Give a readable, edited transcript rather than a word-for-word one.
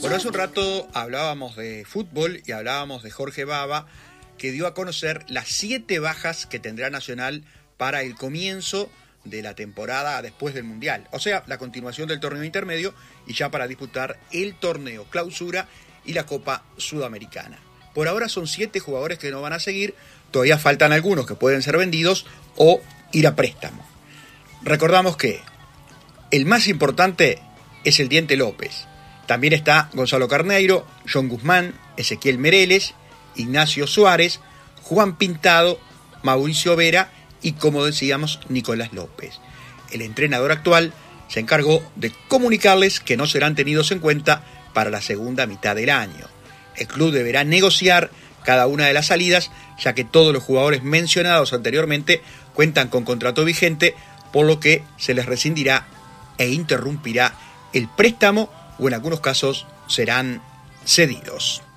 Bueno, hace un rato hablábamos de fútbol y hablábamos de Jorge Baba, que dio a conocer las 7 bajas que tendrá Nacional para el comienzo de la temporada después del Mundial. O sea, la continuación del torneo intermedio y ya para disputar el torneo clausura y la Copa Sudamericana. Por ahora son 7 jugadores que no van a seguir, todavía faltan algunos que pueden ser vendidos o ir a préstamo. Recordamos que el más importante es el Diente López. También está Gonzalo Carneiro, John Guzmán, Ezequiel Mereles, Ignacio Suárez, Juan Pintado, Mauricio Vera y, como decíamos, Nicolás López. El entrenador actual se encargó de comunicarles que no serán tenidos en cuenta para la segunda mitad del año. El club deberá negociar cada una de las salidas, ya que todos los jugadores mencionados anteriormente cuentan con contrato vigente, por lo que se les rescindirá e interrumpirá el préstamo o en algunos casos serán cedidos.